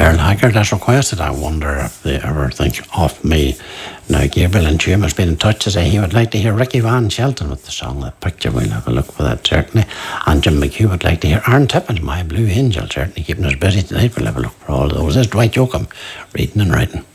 Earl Haggard has requested. I wonder if they ever think of me. Now, Gabriel and Jim has been in touch to say he would like to hear Ricky Van Shelton with the song The Picture. We'll have a look for that, certainly. And Jim McHugh would like to hear Aaron Tippett, My Blue Angel, certainly keeping us busy tonight. We'll have a look for all those. There's Dwight Yoakam reading and writing.